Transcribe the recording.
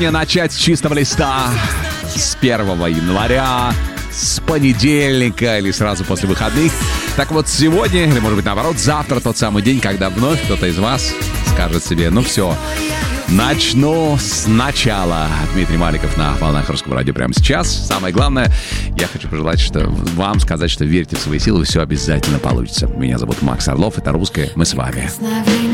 Начать с чистого листа с 1 января, с понедельника или сразу после выходных. Так вот, сегодня, или может быть наоборот, завтра тот самый день, когда вновь кто-то из вас скажет себе: ну все, начну сначала. Дмитрий Маликов на волнах Русского радио прямо сейчас. Самое главное, я хочу пожелать вам сказать, что верьте в свои силы, все обязательно получится. Меня зовут Макс Орлов, это «Русское», мы с вами.